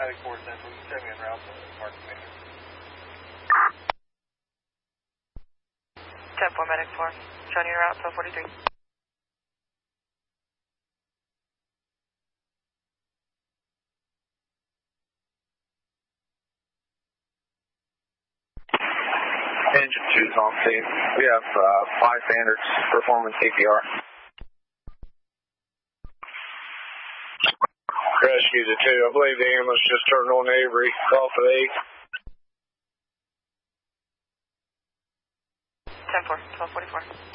Medic 4 Central, you send me en route to Mark Commander. 10-4 Medic 4, showing you en route to 43. Engine 2's on scene. We have 5 standards performing CPR. Rescue to 2. I believe the ambulance just turned on Avery. Call for 8. 10-4, 1244.